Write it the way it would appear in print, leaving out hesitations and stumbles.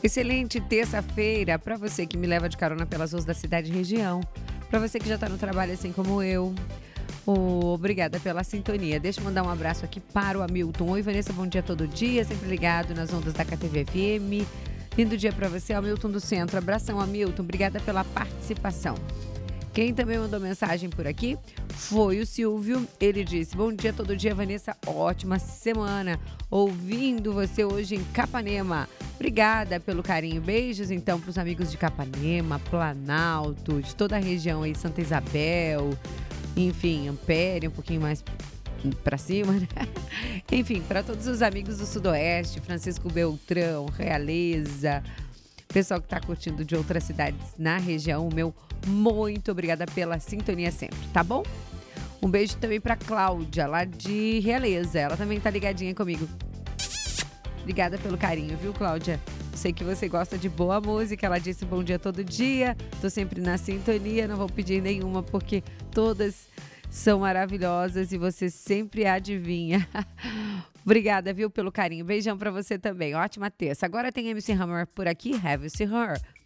Excelente terça-feira para você que me leva de carona pelas ruas da cidade e região. Para você que já está no trabalho assim como eu. Obrigada pela sintonia. Deixa eu mandar um abraço aqui para o Hamilton. Oi, Vanessa, bom dia todo dia, sempre ligado nas ondas da KTV-FM. Lindo dia para você, Hamilton do Centro. Abração, Hamilton. Obrigada pela participação. Quem também mandou mensagem por aqui foi o Silvio. Ele disse: bom dia todo dia, Vanessa. Ótima semana. Ouvindo você hoje em Capanema. Obrigada pelo carinho. Beijos, então, para os amigos de Capanema, Planalto, de toda a região aí, Santa Isabel, enfim, Ampere, um pouquinho mais para cima, né? Enfim, para todos os amigos do Sudoeste, Francisco Beltrão, Realeza, pessoal que está curtindo de outras cidades na região, meu muito obrigada pela sintonia sempre, tá bom? Um beijo também para Cláudia, lá de Realeza, ela também tá ligadinha comigo. Obrigada pelo carinho, viu, Cláudia? Sei que você gosta de boa música, ela disse bom dia todo dia, tô sempre na sintonia, não vou pedir nenhuma porque todas são maravilhosas e você sempre adivinha. Obrigada, viu, pelo carinho. Beijão pra você também. Ótima terça. Agora tem MC Hammer por aqui. Have you seen her?